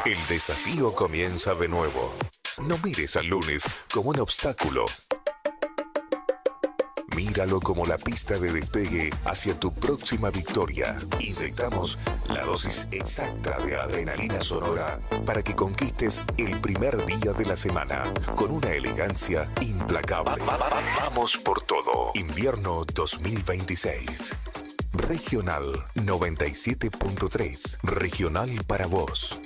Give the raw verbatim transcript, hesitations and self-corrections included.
El desafío comienza de nuevo. No mires al lunes como un obstáculo. Míralo como la pista de despegue hacia tu próxima victoria. Inyectamos la dosis exacta de adrenalina sonora para que conquistes el primer día de la semana con una elegancia implacable. Vamos por todo. Invierno dos mil veintiséis. Regional noventa y siete punto tres. Regional para vos.